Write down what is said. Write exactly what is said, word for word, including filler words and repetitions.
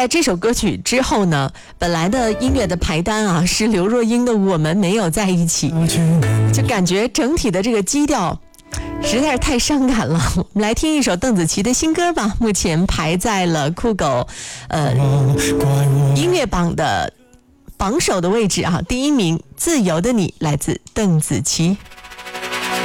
在这首歌曲之后呢，本来的音乐的排单啊是刘若英的《我们没有在一起》，就感觉整体的这个基调实在是太伤感了。我们来听一首邓紫棋的新歌吧，目前排在了酷狗呃音乐榜的榜首的位置啊，第一名《自由的你》来自邓紫棋。